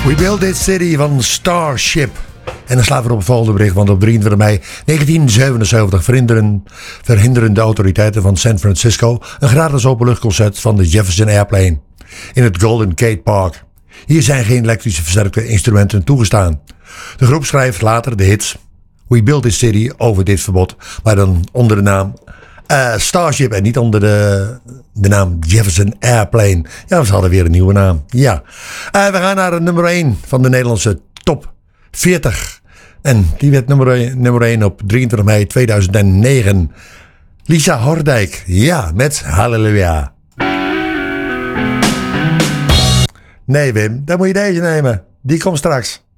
We Built This City van Starship. En dan slaan we op het volgende bericht, want op 23 mei 1977 verhinderen de autoriteiten van San Francisco een gratis openluchtconcert van de Jefferson Airplane in het Golden Gate Park. Hier zijn geen elektrische versterkte instrumenten toegestaan. De groep schrijft later de hits We Built This City over dit verbod, maar dan onder de naam Starship en niet onder de naam Jefferson Airplane. Ja, ze hadden weer een nieuwe naam. Ja. We gaan naar de nummer 1 van de Nederlandse top 40. En die werd nummer 1 op 23 mei 2009. Lisa Hordijk. Ja, met Halleluja. Nee Wim, dan moet je deze nemen. Die komt straks.